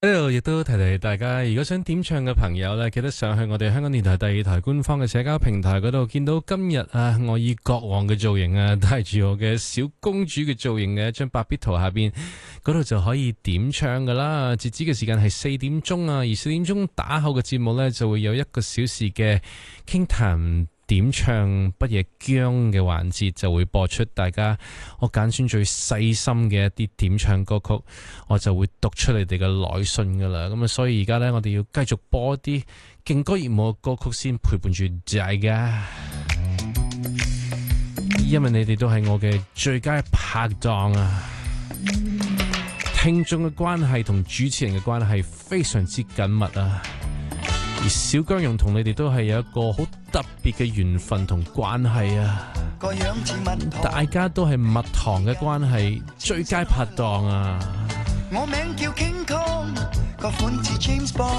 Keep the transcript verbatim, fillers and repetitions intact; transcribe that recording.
呢度亦都提提大家，如果想點唱嘅朋友呢，記得上去我哋香港電台第二台官方嘅社交平台嗰度，見到今日啊，我以國王嘅造型啊，帶住我嘅小公主嘅造型嘅一張白壁圖下邊，嗰度就可以點唱噶啦。截止嘅時間係四點鐘啊，而四點鐘打後嘅節目呢，就會有一個小時嘅傾談點唱不夜姜嘅環節，就會播出大家我揀選最細心嘅一啲點唱歌曲，我就會讀出你哋嘅來信噶啦。咁啊，所以而家呢，我哋要繼續播啲勁歌熱舞嘅歌曲先陪伴住大家，因為你哋都係我嘅最佳拍檔啊！聽眾嘅關係同主持人嘅關係非常之緊密啊！而小姜蓉同你哋都係有一個好特別嘅緣分同關係啊！大家都係蜜糖嘅關係，最佳拍檔啊！ 我名叫 King Kong，個款似 James Bond。